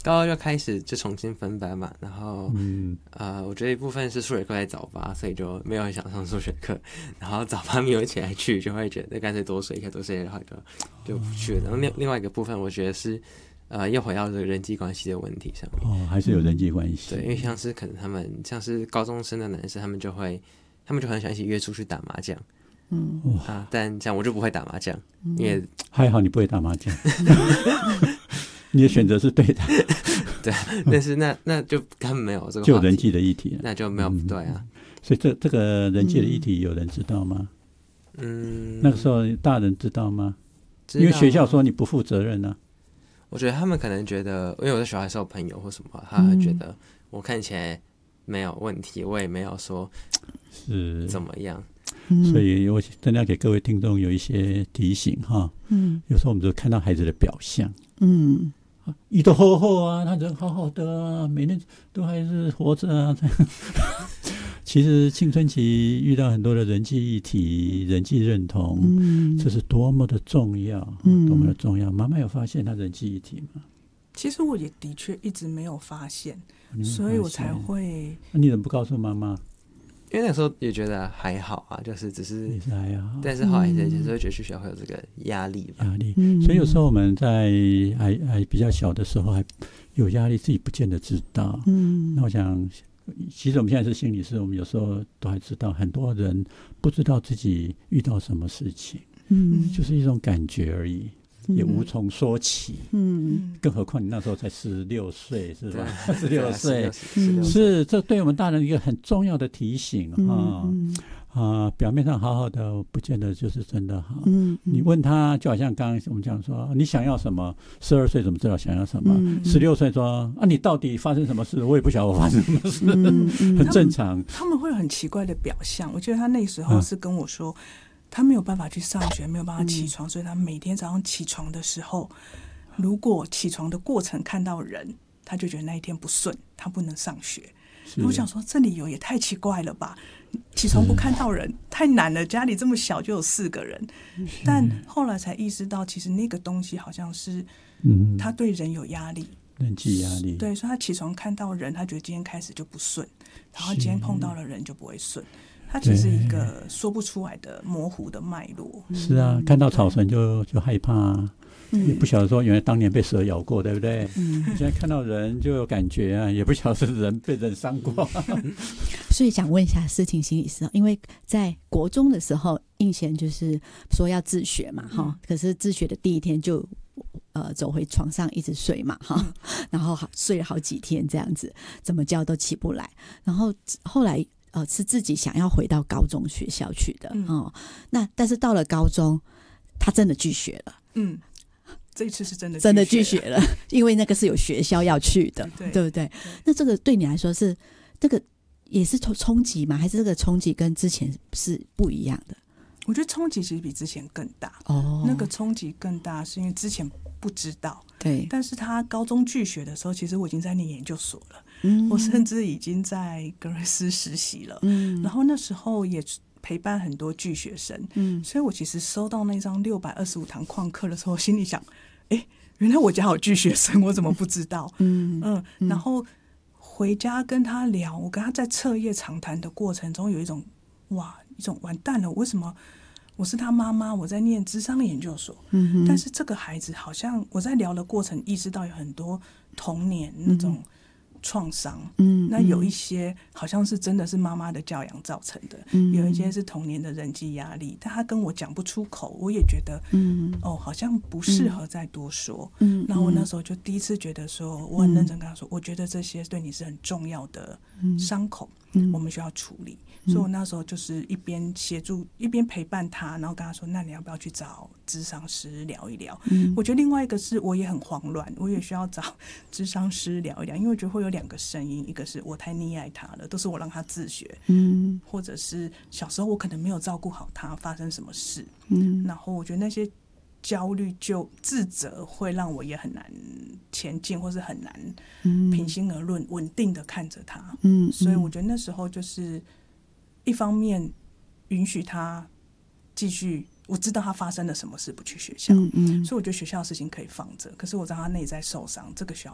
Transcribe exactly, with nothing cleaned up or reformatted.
高二就开始就重新分班嘛，然后、嗯、呃，我觉得一部分是数学课在早八，所以就没有很想上数学课，然后早八没有起来去，就会觉得干脆多睡一下，多睡的话就就不去了。然后另另外一个部分，我觉得是呃，又回到这个人际关系的问题上面。 哦，还是有人际关系。 对，因为像是可能他们像是高中生的男生，他们就会他们就很喜欢一起约出去打麻将。嗯啊，但这样我就不会打麻将，嗯、因为还好你不会打麻将，你的选择是对的。 对，但是那那就他们没有这个， 就有人际的议题， 那就没有、嗯、对啊。 所以这这个人际的议题有人知道吗？嗯，那个时候大人知道吗？知道因为学校说你不负责任啊。 我觉得他们可能觉得，因为我在学校还是有朋友或什么，他会觉得我看起来没有问题，我也没有说是怎么样。 所以我真的要给各位听众有一些提醒哈。嗯，有时候我们就看到孩子的表象，嗯，伊都好好啊，他人好好的啊，每天都还是活着啊。其实青春期遇到很多的人际议题、人际认同，嗯，这是多么的重要，嗯，多么的重要。妈妈有发现他人际议题吗？ 其实我也的确一直没有发现，发现所以我才会。 你怎么不告诉妈妈？ 因为那时候也觉得还好啊，就是只是， 也是还好， 但是后来也就是会觉得去学校会有这个压力吧， 压力。所以有时候我们在还还比较小的时候还有压力，自己不见得知道。嗯，那我想，其实我们现在是心理师，我们有时候都还知道，很多人不知道自己遇到什么事情，嗯，就是一种感觉而已。也无从说起，嗯，更何况你那时候才十六岁，是吧？十六岁，是这对我们大人一个很重要的提醒啊！嗯啊，表面上好好的，不见得就是真的好。嗯，你问他，就好像刚刚我们讲说，你想要什么？十二岁怎么知道想要什么？十六岁说啊，你到底发生什么事？我也不晓得我发生什么事，嗯嗯、很正常他。他们会有很奇怪的表象。我记得他那时候是跟我说。嗯他没有办法去上学，没有办法起床，嗯、所以他每天早上起床的时候，如果起床的过程看到人，他就觉得那一天不顺，他不能上学。我想说，这理由也太奇怪了吧？起床不看到人太难了，家里这么小就有四个人。但后来才意识到，其实那个东西好像是他对人有压力， 人际压力。 对，所以他起床看到人，他觉得今天开始就不顺，然后今天碰到了人就不会顺。它只是一个说不出来的模糊的脉络。 是啊，看到草绳就就害怕、啊嗯、也不晓得说原来当年被蛇咬过，对不对？嗯，现在看到人就有感觉啊，也不晓得是人被人伤过。 所以想问一下思婷心理师，因为在国中的时候，应贤就是说要自学嘛，哈、嗯，可是自学的第一天就呃走回床上一直睡嘛，哈、嗯，然后睡了好几天这样子，怎么叫都起不来，然后后来。呃，是自己想要回到高中学校去的、嗯哦、那但是到了高中，他真的拒学了。 嗯，这一次是真的真的拒学了，因为那个是有学校要去的，对, 对不对？对那这个对你来说是这个也是冲击吗？还是这个冲击跟之前是不一样的？ 我觉得冲击其实比之前更大。哦，那个冲击更大是因为之前不知道， 对。 但是他高中拒学的时候，其实我已经在念研究所了。嗯，我甚至已经在格瑞斯实习了，嗯，然后那时候也陪伴很多拒学生，嗯，所以我其实收到那张六百二十五堂旷课的时候，我心里想，哎，原来我家有拒学生，我怎么不知道？嗯嗯，然后回家跟他聊，我跟他在彻夜长谈的过程中，有一种哇，一种完蛋了，为什么？我是他妈妈，我在念諮商研究所，嗯，但是这个孩子好像我在聊的过程意识到有很多童年那种。创伤，嗯，那有一些好像是真的是妈妈的教养造成的，嗯，有一些是童年的人际压力，但他跟我讲不出口，我也觉得，嗯，哦，好像不适合再多说，嗯，那我那时候就第一次觉得说，我很认真跟他说，嗯，我觉得这些对你是很重要的伤口，嗯，我们需要处理，嗯，所以我那时候就是一边协助，一边陪伴他，然后跟他说，那你要不要去找諮商师聊一聊？嗯，我觉得另外一个是我也很慌乱，我也需要找諮商师聊一聊，因为我觉得会有两个声音，一个是我太溺爱他了，都是我让他自学，嗯，或者是小时候我可能没有照顾好他，发生什么事，嗯，然后我觉得那些焦虑就自责会让我也很难前进，或是很难平心而论稳定的看着他，嗯，所以我觉得那时候就是一方面允许他继续。我知道他发生了什么事不去学校，嗯嗯，所以我觉得学校的事情可以放着。可是我知道他内在受伤，这个学校